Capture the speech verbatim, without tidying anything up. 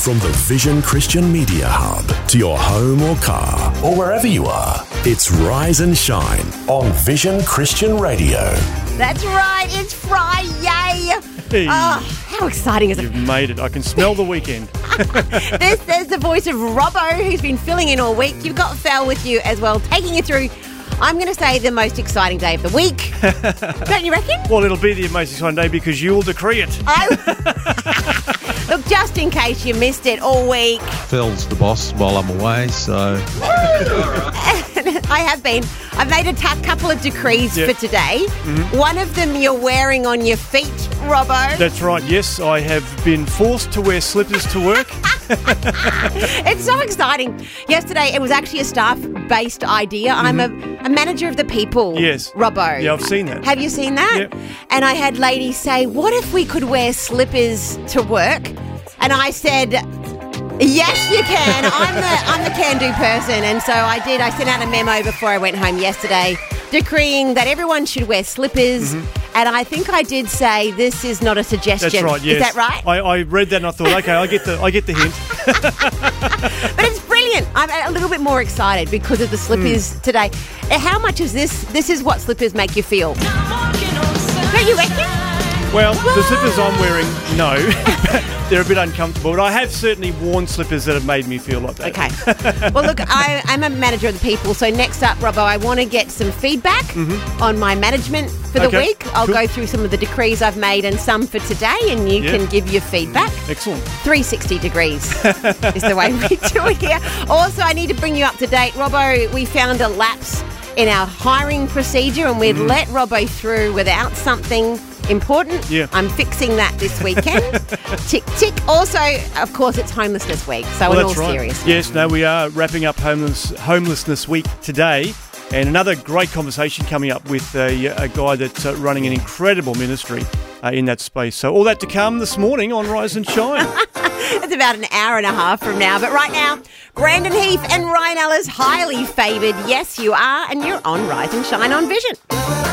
From the Vision Christian Media Hub to your home or car or wherever you are, it's Rise and Shine on Vision Christian Radio. That's right, it's Friday. Hey. Oh, how exciting is it? You've made it. I can smell the weekend. There's, there's the voice of Robbo, who's been filling in all week. You've got Fel with you as well, taking you through, I'm going to say, the most exciting day of the week. Don't you reckon? Well, it'll be the most exciting day because you'll decree it. I... Look, just in case you missed it all week. Phil's the boss while I'm away, so... I have been. I've made a t- couple of decrees yep. for today. Mm-hmm. One of them you're wearing on your feet, Robbo. That's right, yes. I have been forced to wear slippers to work. It's so exciting. Yesterday, it was actually a staff-based idea. Mm-hmm. I'm a, a manager of the people, yes. Robbo. Yeah, I've seen that. Have you seen that? Yep. And I had ladies say, what if we could wear slippers to work? And I said... Yes, you can. I'm the I'm the can-do person, and so I did. I sent out a memo before I went home yesterday, decreeing that everyone should wear slippers. Mm-hmm. And I think I did say this is not a suggestion. That's right. Yes. Is that right? I, I read that and I thought, okay, I get the I get the hint. But it's brilliant. I'm a little bit more excited because of the slippers mm. today. How much is this? This is what slippers make you feel. Don't you reckon? Well, the slippers I'm wearing, no. They're a bit uncomfortable, but I have certainly worn slippers that have made me feel like that. Okay. Well, look, I, I'm a manager of the people, so next up, Robbo, I want to get some feedback mm-hmm. on my management for the okay. week. I'll cool. go through some of the decrees I've made and some for today, and you yeah. can give your feedback. Excellent. three sixty degrees is the way we do it here. Also, I need to bring you up to date. Robbo, we found a lapse in our hiring procedure, and we'd mm. let Robbo through without something important. Yeah. I'm fixing that this weekend. Tick, tick. Also, of course, it's Homelessness Week, so well, in all that's right. seriousness. Yes, no, we are wrapping up homeless, Homelessness Week today, and another great conversation coming up with a, a guy that's uh, running an incredible ministry uh, in that space. So all that to come this morning on Rise and Shine. It's about an hour and a half from now, but right now, Brandon Heath and Ryan Ellis, highly favoured. Yes, you are, and you're on Rise and Shine on Vision.